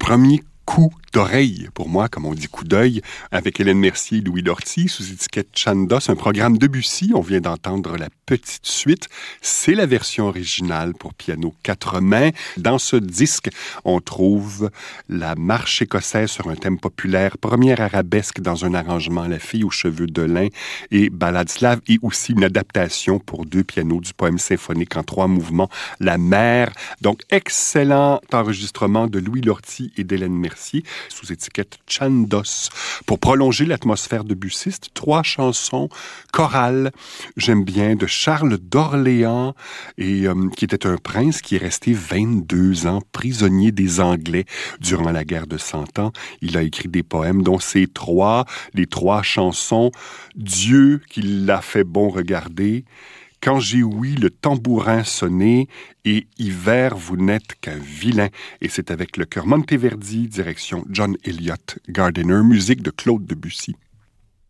premier coup d'oreille, pour moi, comme on dit coup d'œil, avec Hélène Mercier et Louis Lortie, sous étiquette Chandos, un programme Debussy. On vient d'entendre la petite suite. C'est la version originale pour piano 4 mains. Dans ce disque, on trouve la marche écossaise sur un thème populaire, première arabesque dans un arrangement La fille aux cheveux de lin et ballade slave, et aussi une adaptation pour 2 pianos du poème symphonique en 3 mouvements, La mer. Donc, excellent enregistrement de Louis Lortie et d'Hélène Mercier sous étiquette Chandos. Pour prolonger l'atmosphère debussiste, 3 chansons chorales. J'aime bien de Charles d'Orléans, et qui était un prince qui est resté 22 ans prisonnier des Anglais durant la guerre de 100 ans. Il a écrit des poèmes, dont les 3 chansons Dieu qui l'a fait bon regarder, Quand j'ai ouï le tambourin sonner et Hiver, vous n'êtes qu'un vilain. Et c'est avec le chœur Monteverdi, direction John Eliot Gardiner, musique de Claude Debussy.